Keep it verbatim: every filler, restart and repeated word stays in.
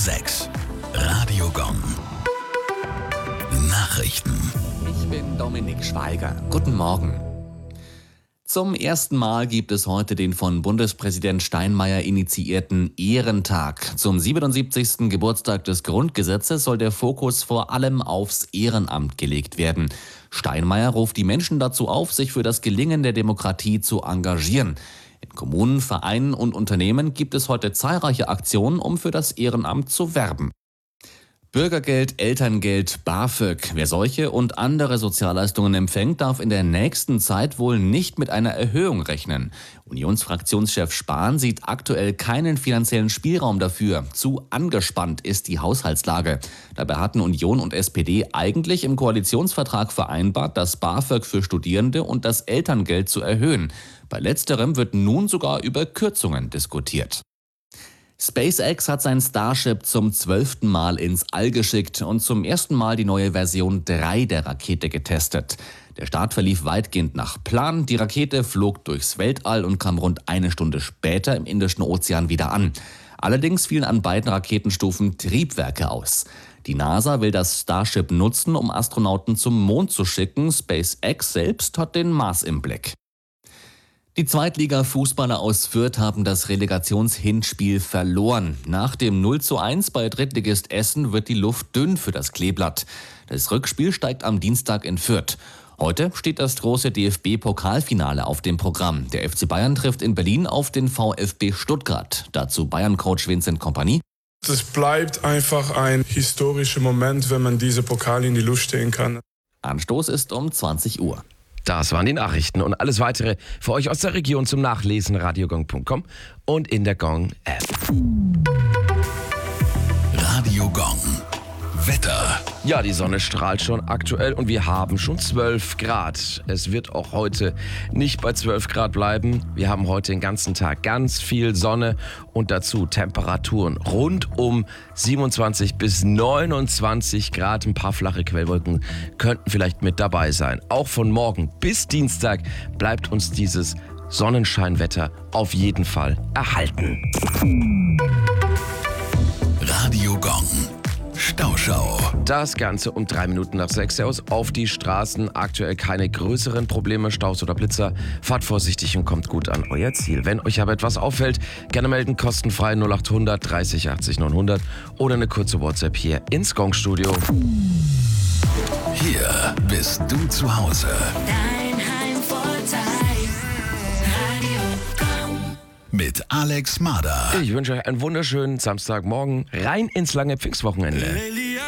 sechs. Radio Gong. Nachrichten. Ich bin Dominik Schweiger. Guten Morgen. Zum ersten Mal gibt es heute den von Bundespräsident Steinmeier initiierten Ehrentag. Zum siebenundsiebzigsten Geburtstag des Grundgesetzes soll der Fokus vor allem aufs Ehrenamt gelegt werden. Steinmeier ruft die Menschen dazu auf, sich für das Gelingen der Demokratie zu engagieren. In Kommunen, Vereinen und Unternehmen gibt es heute zahlreiche Aktionen, um für das Ehrenamt zu werben. Bürgergeld, Elterngeld, BAföG. Wer solche und andere Sozialleistungen empfängt, darf in der nächsten Zeit wohl nicht mit einer Erhöhung rechnen. Unionsfraktionschef Spahn sieht aktuell keinen finanziellen Spielraum dafür. Zu angespannt ist die Haushaltslage. Dabei hatten Union und S P D eigentlich im Koalitionsvertrag vereinbart, das BAföG für Studierende und das Elterngeld zu erhöhen. Bei letzterem wird nun sogar über Kürzungen diskutiert. SpaceX hat sein Starship zum zwölften Mal ins All geschickt und zum ersten Mal die neue Version drei der Rakete getestet. Der Start verlief weitgehend nach Plan. Die Rakete flog durchs Weltall und kam rund eine Stunde später im Indischen Ozean wieder an. Allerdings fielen an beiden Raketenstufen Triebwerke aus. Die NASA will das Starship nutzen, um Astronauten zum Mond zu schicken. SpaceX selbst hat den Mars im Blick. Die Zweitliga-Fußballer aus Fürth haben das Relegations-Hinspiel verloren. Nach dem null zu eins bei Drittligist Essen wird die Luft dünn für das Kleeblatt. Das Rückspiel steigt am Dienstag in Fürth. Heute steht das große D F B-Pokalfinale auf dem Programm. Der F C Bayern trifft in Berlin auf den VfB Stuttgart. Dazu Bayern-Coach Vincent Kompany. Es bleibt einfach ein historischer Moment, wenn man diese Pokal in die Luft stehen kann. Anstoß ist um zwanzig Uhr. Das waren die Nachrichten und alles weitere für euch aus der Region zum Nachlesen radiogong punkt com und in der Gong-App. Radio Gong. Wetter. Ja, die Sonne strahlt schon aktuell und wir haben schon zwölf Grad. Es wird auch heute nicht bei zwölf Grad bleiben. Wir haben heute den ganzen Tag ganz viel Sonne und dazu Temperaturen rund um siebenundzwanzig bis neunundzwanzig Grad. Ein paar flache Quellwolken könnten vielleicht mit dabei sein. Auch von morgen bis Dienstag bleibt uns dieses Sonnenscheinwetter auf jeden Fall erhalten. Radio Gong. Stauschau. Das Ganze um drei Minuten nach sechs aus auf die Straßen. Aktuell keine größeren Probleme, Staus oder Blitzer. Fahrt vorsichtig und kommt gut an euer Ziel. Wenn euch aber etwas auffällt, gerne melden, kostenfrei null acht hundert dreißig achtzig neunhundert oder eine kurze WhatsApp hier ins Gong-Studio. Hier bist du zu Hause. Dein Heimvorteil. Radio Gong. Mit Alex Mader. Ich wünsche euch einen wunderschönen Samstagmorgen rein ins lange Pfingstwochenende.